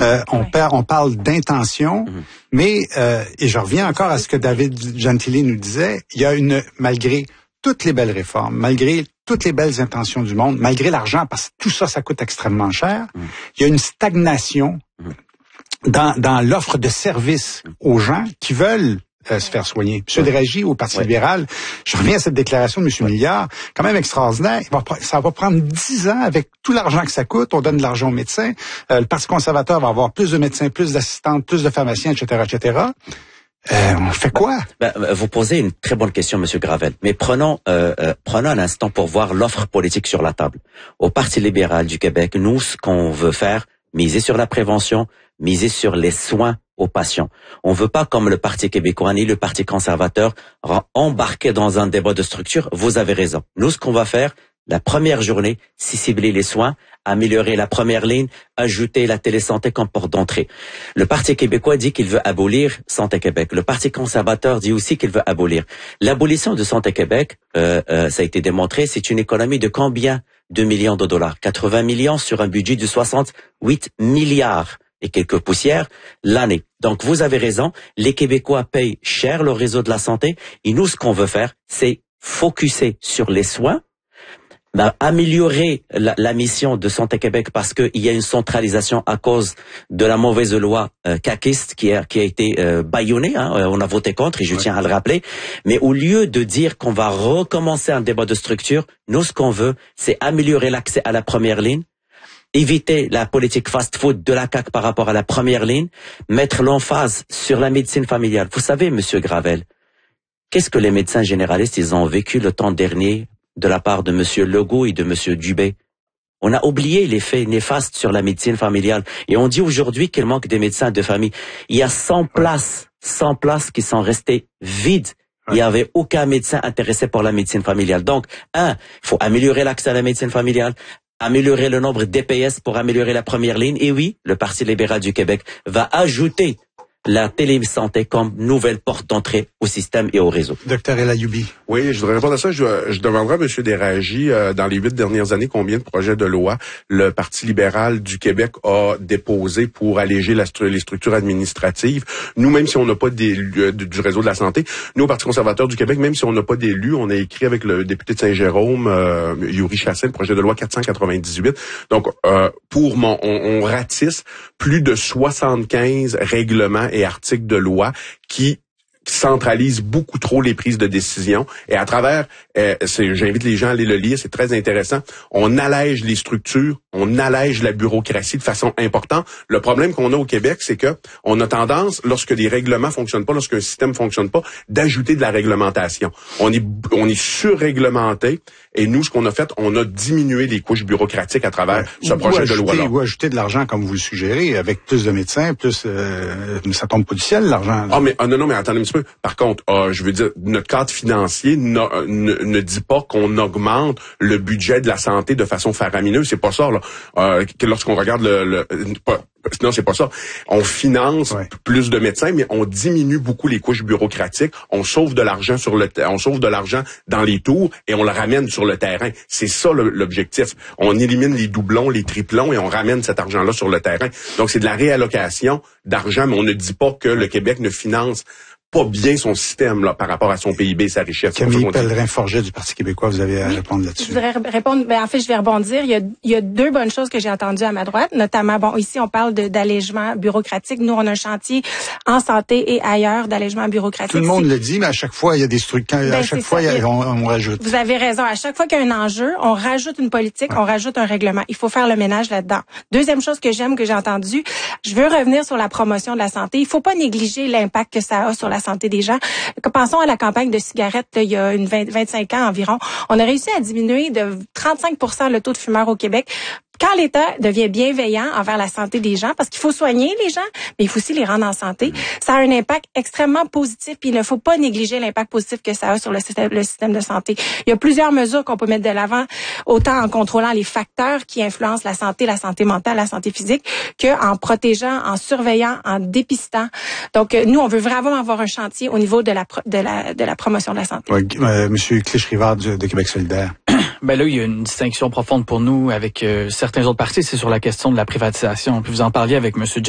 On parle d'intention, mais et je reviens encore à ce que David Gentili nous disait, il y a malgré toutes les belles réformes, malgré toutes les belles intentions du monde, malgré l'argent, parce que tout ça, ça coûte extrêmement cher, il y a une stagnation dans l'offre de services aux gens qui veulent se faire soigner. M. Déragi au Parti libéral, je reviens à cette déclaration de M. Milliard, quand même extraordinaire. Ça va prendre 10 ans avec tout l'argent que ça coûte. On donne de l'argent aux médecins. Le Parti conservateur va avoir plus de médecins, plus d'assistantes, plus de pharmaciens, etc., etc. On fait quoi? Vous posez une très bonne question, Monsieur Gravel. Mais prenons un instant pour voir l'offre politique sur la table. Au Parti libéral du Québec, nous, ce qu'on veut faire, miser sur la prévention, miser sur les soins aux patients. On veut pas, comme le Parti québécois ni le Parti conservateur, embarquer dans un débat de structure. Vous avez raison. Nous, ce qu'on va faire, la première journée, c'est cibler les soins, améliorer la première ligne, ajouter la télésanté comme porte d'entrée. Le Parti québécois dit qu'il veut abolir Santé Québec. Le Parti conservateur dit aussi qu'il veut abolir. L'abolition de Santé Québec, ça a été démontré, c'est une économie de combien de millions de dollars? 80 millions sur un budget de 68 milliards. Et quelques poussières l'année. Donc, vous avez raison, les Québécois payent cher le réseau de la santé, et nous, ce qu'on veut faire, c'est focuser sur les soins, améliorer la mission de Santé Québec parce qu'il y a une centralisation à cause de la mauvaise loi caquiste qui a été bâillonnée, on a voté contre, et je tiens à le rappeler, mais au lieu de dire qu'on va recommencer un débat de structure, nous, ce qu'on veut, c'est améliorer l'accès à la première ligne, éviter la politique fast-food de la CAQ par rapport à la première ligne, mettre l'emphase sur la médecine familiale. Vous savez, Monsieur Gravel, qu'est-ce que les médecins généralistes, ils ont vécu le temps dernier de la part de Monsieur Legault et de Monsieur Dubé? On a oublié les faits néfastes sur la médecine familiale. Et on dit aujourd'hui qu'il manque des médecins de famille. Il y a 100 places qui sont restées vides. Il n'y avait aucun médecin intéressé pour la médecine familiale. Donc, il faut améliorer l'accès à la médecine familiale, améliorer le nombre d'EPS pour améliorer la première ligne. Et oui, le Parti libéral du Québec va ajouter la télésanté comme nouvelle porte d'entrée au système et au réseau. Docteur El Ayoubi. Oui, je voudrais répondre à ça. Je demanderai à M. Déragi, dans les 8 dernières années, combien de projets de loi le Parti libéral du Québec a déposé pour alléger les structures administratives. Nous, même si on n'a pas d'élus du réseau de la santé, nous, au Parti conservateur du Québec, même si on n'a pas d'élus, on a écrit avec le député de Saint-Jérôme, Yuri Chassel, le projet de loi 498. Donc, on ratisse plus de 75 règlements et articles de loi qui centralise beaucoup trop les prises de décision. Et à travers, j'invite les gens à aller le lire, c'est très intéressant. On allège les structures, on allège la bureaucratie de façon importante. Le problème qu'on a au Québec, c'est que on a tendance, lorsque les règlements fonctionnent pas, lorsqu'un système fonctionne pas, d'ajouter de la réglementation. On est surréglementé. Et nous, ce qu'on a fait, on a diminué les couches bureaucratiques à travers ce projet de loi-là. Ou ajouter de l'argent, comme vous le suggérez, avec plus de médecins, plus ça tombe pas du ciel, l'argent. Mais attendez un petit peu. Par contre, je veux dire, notre cadre financier ne dit pas qu'on augmente le budget de la santé de façon faramineuse. C'est pas ça, là. Lorsqu'on regarde non, c'est pas ça. On finance plus de médecins, mais on diminue beaucoup les couches bureaucratiques. On sauve de l'argent dans les tours et on le ramène sur le terrain. C'est ça l'objectif. On élimine les doublons, les triplons et on ramène cet argent-là sur le terrain. Donc c'est de la réallocation d'argent, mais on ne dit pas que le Québec ne finance pas bien son système là par rapport à son PIB et sa richesse. Camille Pellerin-Forget du Parti québécois, vous avez à répondre là-dessus. Je voudrais répondre, en fait, je vais rebondir. Il y a deux bonnes choses que j'ai entendues à ma droite, notamment, ici, on parle d'allègement bureaucratique. Nous, on a un chantier en santé et ailleurs d'allègement bureaucratique. Tout le monde le dit, mais à chaque fois, il y a des structures. À chaque fois, on rajoute. Vous avez raison. À chaque fois qu'il y a un enjeu, on rajoute une politique, on rajoute un règlement. Il faut faire le ménage là-dedans. Deuxième chose que j'ai entendue, je veux revenir sur la promotion de la santé. Il faut pas négliger l'impact que ça a sur la santé des gens. Pensons à la campagne de cigarettes il y a 25 ans environ. On a réussi à diminuer de 35% le taux de fumeurs au Québec. Quand l'État devient bienveillant envers la santé des gens, parce qu'il faut soigner les gens, mais il faut aussi les rendre en santé, ça a un impact extrêmement positif, puis il ne faut pas négliger l'impact positif que ça a sur le système de santé. Il y a plusieurs mesures qu'on peut mettre de l'avant, autant en contrôlant les facteurs qui influencent la santé mentale, la santé physique, qu'en protégeant, en surveillant, en dépistant. Donc, nous, on veut vraiment avoir un chantier au niveau de la promotion de la santé. Oui, Monsieur Clich-Rivard de Québec solidaire. Ben là, il y a une distinction profonde pour nous avec certains autres partis, c'est sur la question de la privatisation. Puis vous en parliez avec Monsieur